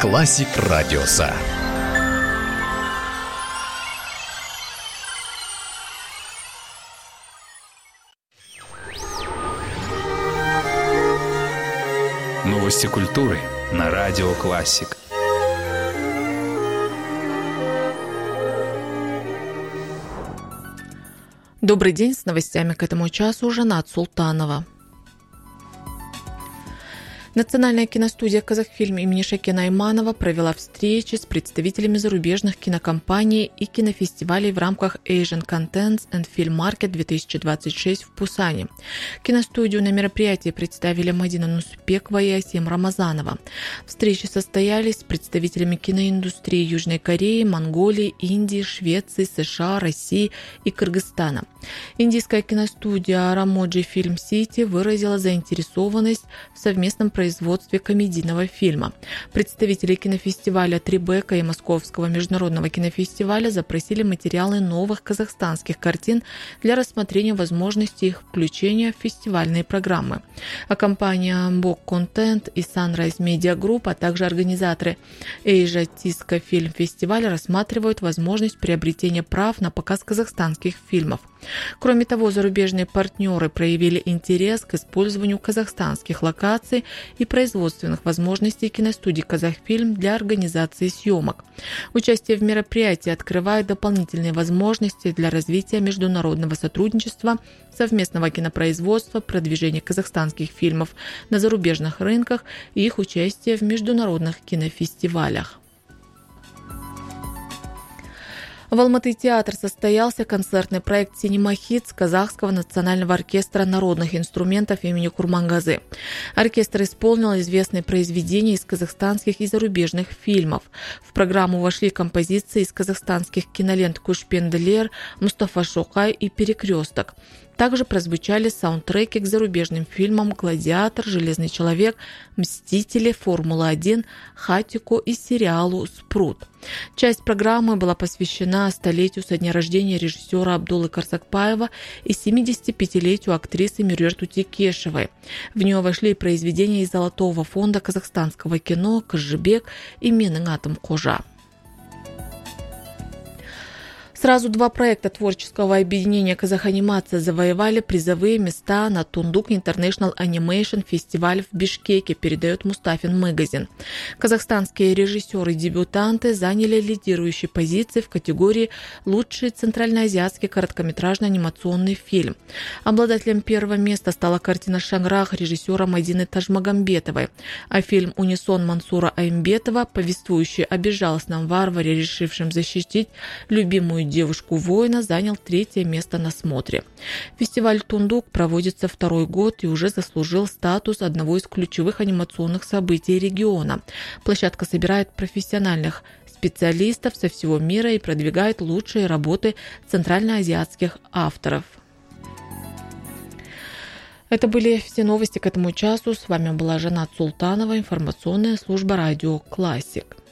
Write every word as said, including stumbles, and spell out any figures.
Классик Радиоса. Новости культуры на Радио Классик. Добрый день, с новостями к этому часу Жанат Султанова. Национальная киностудия «Казахфильм» имени Шакена Айманова провела встречи с представителями зарубежных кинокомпаний и кинофестивалей в рамках Asian Contents and Film Market две тысячи двадцать шесть в Пусане. Киностудию на мероприятии представили Мадина Нусупекова и Асим Рамазанова. Встречи состоялись с представителями киноиндустрии Южной Кореи, Монголии, Индии, Швеции, США, России и Кыргызстана. Индийская киностудия Рамоджи Фильм Сити выразила заинтересованность в совместном производстве производстве комедийного фильма. Представители кинофестиваля Трибека и Московского международного кинофестиваля запросили материалы новых казахстанских картин для рассмотрения возможности их включения в фестивальные программы. А компания Бок Контент и Sunrise Media Group, а также организаторы Asia Тиска Фильм Фестиваля рассматривают возможность приобретения прав на показ казахстанских фильмов. Кроме того, зарубежные партнеры проявили интерес к использованию казахстанских локаций и производственных возможностей киностудии «Казахфильм» для организации съемок. Участие в мероприятии открывает дополнительные возможности для развития международного сотрудничества, совместного кинопроизводства, продвижения казахстанских фильмов на зарубежных рынках и их участия в международных кинофестивалях. В Алматы-театр состоялся концертный проект «Синема Хитс» Казахского национального оркестра народных инструментов имени Курмангазы. Оркестр исполнил известные произведения из казахстанских и зарубежных фильмов. В программу вошли композиции из казахстанских кинолент «Кушпенделер», «Мустафа Шокай» и «Перекресток». Также прозвучали саундтреки к зарубежным фильмам «Гладиатор», «Железный человек», «Мстители», «Формула-один», «Хатико» и сериалу «Спрут». Часть программы была посвящена столетию со дня рождения режиссера Абдуллы Карсакпаева и семидесятипятилетию актрисы Мюрер Тутикешевой. В нее вошли произведения из Золотого фонда казахстанского кино «Кызжыбек» и «Менің атым Кожа». Сразу два проекта творческого объединения «Казаханимация» завоевали призовые места на Тундук International Animation фестиваль в Бишкеке, передает Мустафин Магазин. Казахстанские режиссеры-дебютанты заняли лидирующие позиции в категории «Лучший центральноазиатский короткометражный анимационный фильм». Обладателем первого места стала картина «Шанграх» режиссера Мадины Тажмагамбетовой, а фильм «Унисон» Мансура Аймбетова, повествующий о безжалостном варваре, решившем защитить любимую девушку-воина, занял третье место на смотре. Фестиваль «Тундук» проводится второй год и уже заслужил статус одного из ключевых анимационных событий региона. Площадка собирает профессиональных специалистов со всего мира и продвигает лучшие работы центральноазиатских авторов. Это были все новости к этому часу. С вами была Жанат Султанова, информационная служба «Радио Классик».